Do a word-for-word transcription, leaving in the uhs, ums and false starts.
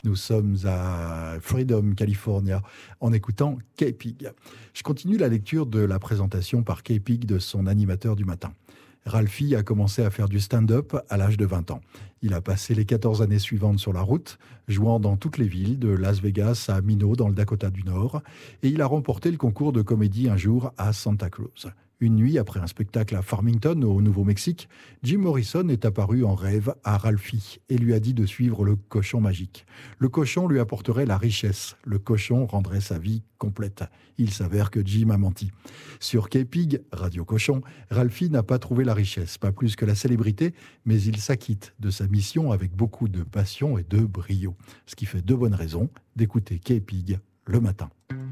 Nous sommes à Freedom, California, en écoutant K-Pig. Je continue la lecture de la présentation par K-Pig de son animateur du matin. Ralphie a commencé à faire du stand-up à l'âge de vingt ans. Il a passé les quatorze années suivantes sur la route, jouant dans toutes les villes, de Las Vegas à Minot dans le Dakota du Nord, et il a remporté le concours de comédie un jour à Santa Cruz. Une nuit, après un spectacle à Farmington, au Nouveau-Mexique, Jim Morrison est apparu en rêve à Ralphie et lui a dit de suivre le cochon magique. Le cochon lui apporterait la richesse. Le cochon rendrait sa vie complète. Il s'avère que Jim a menti. Sur K-Pig, Radio Cochon, Ralphie n'a pas trouvé la richesse, pas plus que la célébrité, mais il s'acquitte de sa mission avec beaucoup de passion et de brio. Ce qui fait de bonnes raisons d'écouter K-Pig le matin.